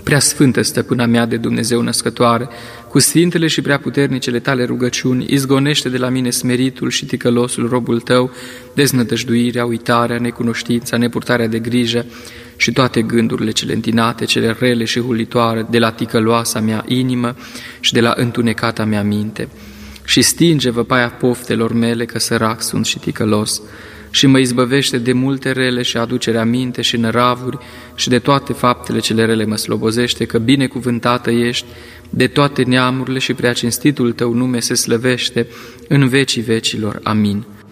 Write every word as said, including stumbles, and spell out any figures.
Prea sfântă stăpâna mea de Dumnezeu născătoare, cu sfintele și prea puternicele tale rugăciuni, izgonește de la mine smeritul și ticălosul robul tău, deznădăjduirea, uitarea, necunoștința, nepurtarea de grijă și toate gândurile cele întinate, cele rele și hulitoare de la ticăloasa mea inimă și de la întunecata mea minte. Și stinge văpaia poftelor mele, că sărac sunt și ticălos, și mă izbăvește de multe rele și aducerea minte și năravuri și de toate faptele cele rele mă slobozește, că binecuvântată ești de toate neamurile și prea cinstitul tău nume se slăvește în vecii vecilor. Amin.